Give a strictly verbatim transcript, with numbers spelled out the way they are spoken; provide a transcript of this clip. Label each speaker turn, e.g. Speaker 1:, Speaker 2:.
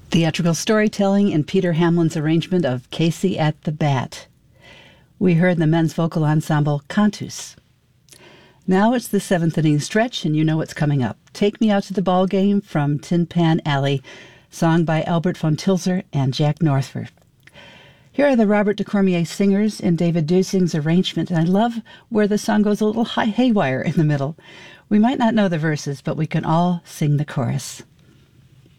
Speaker 1: Theatrical storytelling in Peter Hamlin's arrangement of Casey at the Bat. We heard the men's vocal ensemble Cantus. Now it's the seventh inning stretch, and you know what's coming up. Take Me Out to the Ball Game from Tin Pan Alley, sung by Albert von Tilzer and Jack Northford. Here are the Robert de Cormier singers in David Dusing's arrangement, and I love where the song goes a little high haywire in the middle. We might not know the verses, but we can all sing the chorus.